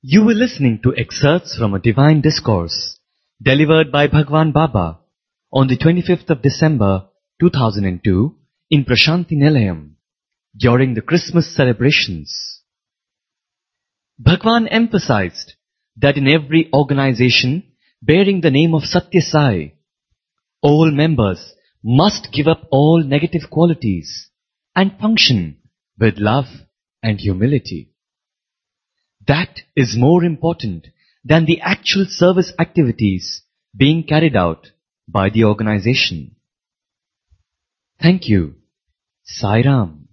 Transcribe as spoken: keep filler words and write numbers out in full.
You were listening to excerpts from a divine discourse delivered by Bhagwan Baba on the twenty-fifth of December two thousand two in Prashanti Nilayam during the Christmas celebrations. Bhagwan emphasized that in every organization bearing the name of Satya Sai, all members must give up all negative qualities and function with love and humility. That is more important than the actual service activities being carried out by the organization. Thank you. Sai Ram.